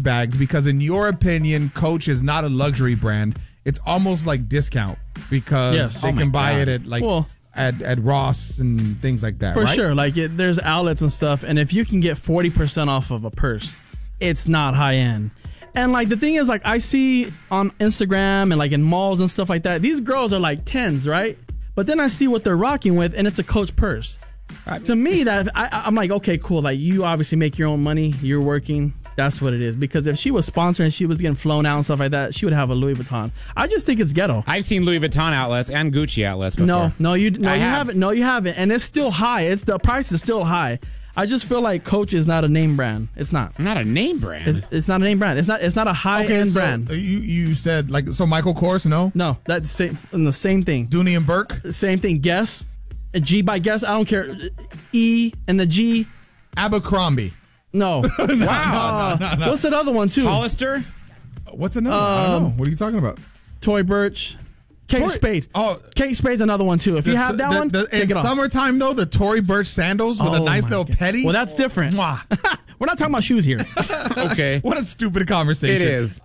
douchebags because, in your opinion, Coach is not a luxury brand. It's almost like discount because they can buy it at at Ross and things like that. For sure. Like there's outlets and stuff, and if you can get 40% off of a purse, it's not high end. And like the thing is, like I see on Instagram and like in malls and stuff like that, these girls are like 10s, right? But then I see what they're rocking with, and it's a Coach purse. To me, that I'm like, okay, cool. Like you obviously make your own money. You're working. That's what it is. Because if she was sponsoring, she was getting flown out and stuff like that, she would have a Louis Vuitton. I just think it's ghetto. I've seen Louis Vuitton outlets and Gucci outlets before. You haven't. No, you haven't. And it's still high. The price is still high. I just feel like Coach is not a name brand. It's not. Not a name brand. It's not a name brand. It's not a high end brand. You said Michael Kors, no? No, that's the same thing. Dooney and Burke, same thing. Guess, G by Guess. I don't care. E and the G. Abercrombie. No. Wow. No. What's that other one too? Hollister. What's another one? I don't know. What are you talking about? Tory Burch. Kate Spade. Oh, Kate Spade's another one too. If you have that one, take it off. In summertime though, the Tory Burch sandals with a nice little petty. Well, that's different. We're not talking about shoes here. Okay. What a stupid conversation. It is.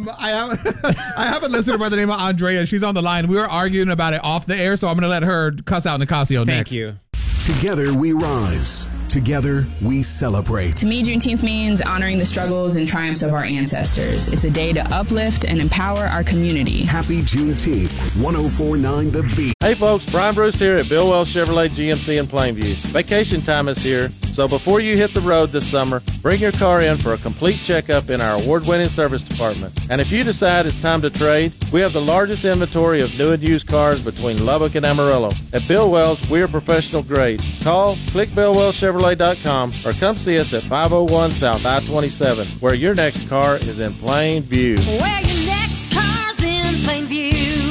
I have a listener by the name of Andrea. She's on the line. We were arguing about it off the air, so I'm going to let her cuss out Nicasio next. Thank you. Together we rise. Together we celebrate. To me, Juneteenth means honoring the struggles and triumphs of our ancestors. It's a day to uplift and empower our community. Happy Juneteenth. 104.9 The Beat. Hey folks, Brian Bruce here at Bill Wells Chevrolet GMC in Plainview. Vacation time is here, so before you hit the road this summer, bring your car in for a complete checkup in our award-winning service department. And if you decide it's time to trade, we have the largest inventory of new and used cars between Lubbock and Amarillo. At Bill Wells, we are professional grade. Call, click BillWellsChevrolet.com, or come see us at 501 South I-27, where your next car is in plain view. Where your next car's in plain view.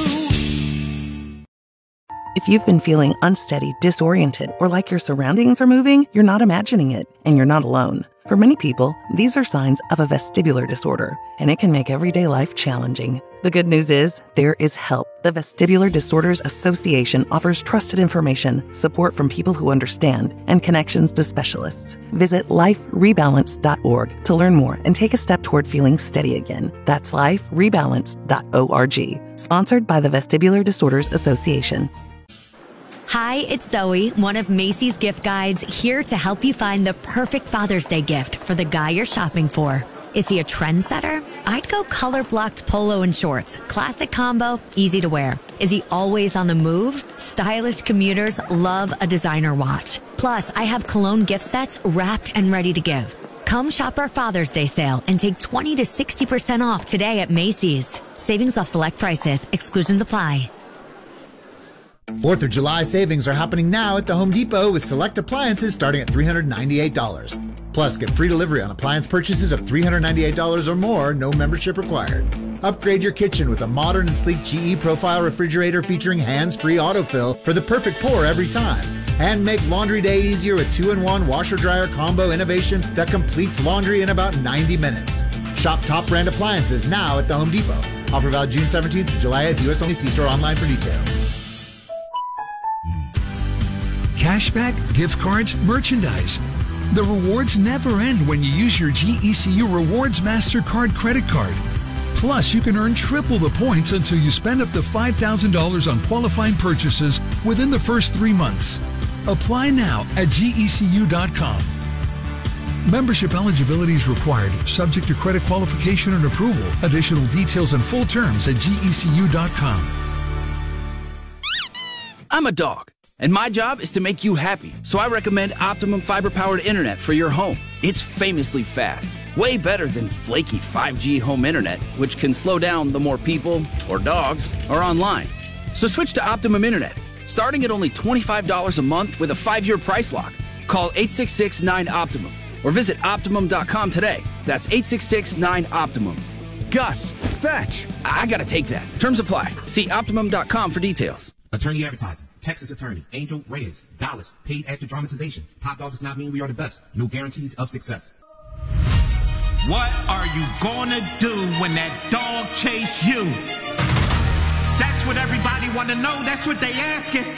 If you've been feeling unsteady, disoriented, or like your surroundings are moving, you're not imagining it, and you're not alone. For many people, these are signs of a vestibular disorder, and it can make everyday life challenging. The good news is, there is help. The Vestibular Disorders Association offers trusted information, support from people who understand, and connections to specialists. Visit liferebalance.org to learn more and take a step toward feeling steady again. That's liferebalance.org. Sponsored by the Vestibular Disorders Association. Hi, it's Zoe, one of Macy's gift guides, here to help you find the perfect Father's Day gift for the guy you're shopping for. Is he a trendsetter? I'd go color-blocked polo and shorts. Classic combo, easy to wear. Is he always on the move? Stylish commuters love a designer watch. Plus, I have cologne gift sets wrapped and ready to give. Come shop our Father's Day sale and take 20 to 60% off today at Macy's. Savings off select prices. Exclusions apply. 4th of July savings are happening now at the Home Depot with select appliances starting at $398. Plus, get free delivery on appliance purchases of $398 or more, no membership required. Upgrade your kitchen with a modern and sleek GE Profile refrigerator featuring hands-free autofill for the perfect pour every time. And make laundry day easier with 2-in-1 washer-dryer combo innovation that completes laundry in about 90 minutes. Shop top brand appliances now at the Home Depot. Offer valid June 17th to July 8th. U.S. only. See store online for details. Cashback, gift cards, merchandise. The rewards never end when you use your GECU Rewards MasterCard credit card. Plus, you can earn triple the points until you spend up to $5,000 on qualifying purchases within the first 3 months. Apply now at GECU.com. Membership eligibility is required, subject to credit qualification and approval. Additional details and full terms at GECU.com. I'm a dog, and my job is to make you happy. So I recommend Optimum fiber-powered internet for your home. It's famously fast, way better than flaky 5G home internet, which can slow down the more people or dogs are online. So switch to Optimum Internet, starting at only $25 a month with a 5-year price lock. Call 866-9-OPTIMUM or visit Optimum.com today. That's 866-9-OPTIMUM. Gus, fetch. I gotta take that. Terms apply. See Optimum.com for details. Attorney Advertising. Texas Attorney, Angel Reyes, Dallas, paid after dramatization. Top dog does not mean we are the best. No guarantees of success. What are you gonna do when that dog chase you? That's what everybody wanna know. That's what they asking.